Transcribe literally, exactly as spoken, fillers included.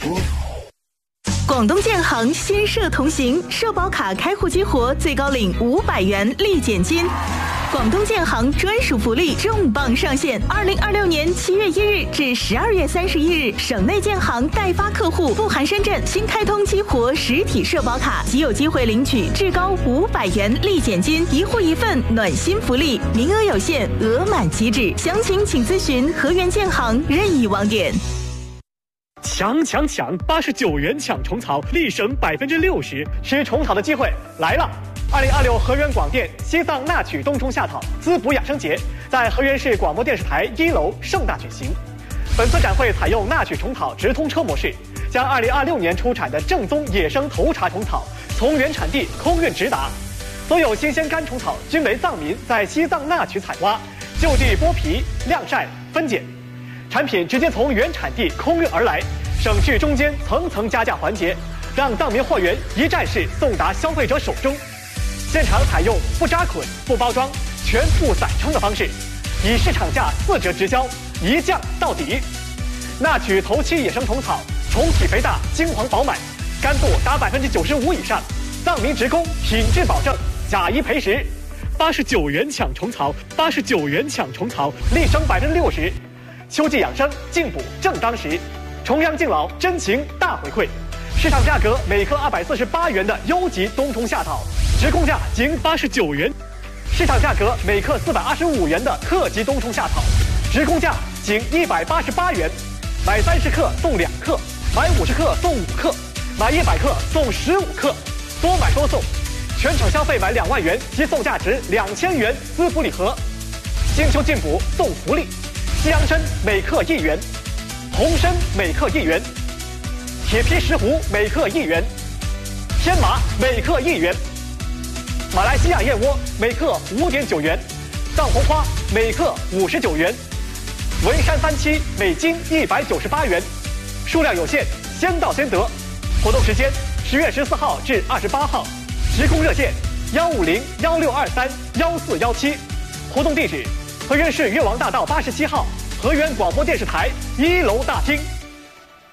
广东建行新社同行，社保卡开户激活，最高领五百元立减金。广东建行专属福利重磅上线！二零二六年七月一日至十二月三十一日，省内建行代发客户不含深圳新开通激活实体社保卡，即有机会领取至高五百元立减金，一户一份暖心福利，名额有限，额满即止。详情请咨询河源建行任意网点。 抢抢抢！八十九元抢虫草，立省百分之六十，吃虫草的机会来了！二零二六河源广电西藏纳曲冬虫夏草滋补养生节在河源市广播电视台一楼盛大举行。本次展会采用纳曲虫草直通车模式，将二零二六年出产的正宗野生头茬虫草从原产地空运直达。所有新鲜干虫草均为藏民在西藏纳曲采挖，就地剥皮、晾晒、分拣，产品直接从原产地空运而来，省去中间层层加价环节，让藏民货源一站式送达消费者手中。现场采用不扎捆、不包装、全部散称的方式，以市场价四折直销，一降到底。纳曲头期野生虫草，虫体肥大，金黄饱满，干度达百分之九十五以上，藏民直供，品质保证，假一赔十。八十九元抢虫草，八十九元抢虫草，立省百分之六十。秋季养生，进补正当时，重阳敬老，真情大回馈。市场价格每克二百四十八元的优级冬虫夏草，直供价仅八十九元；市场价格每克四百二十五元的特级冬虫夏草，直供价仅一百八十八元。买三十克送两克，买五十克送五克，买一百克送十五克，多买多送。全场消费满两万元即送价值两千元滋补礼盒。金秋进补送福利，西洋参每克一元，红参每克一元，铁皮石斛每克一元，天麻每克一元，马来西亚燕窝每克五点九元，藏红花每克五十九元，文山三七每斤一百九十八元，数量有限，先到先得。活动时间十月十四号至二十八号，直供热线幺五零幺六二三幺四幺七，活动地址河源市越王大道八十七号河源广播电视台一楼大厅。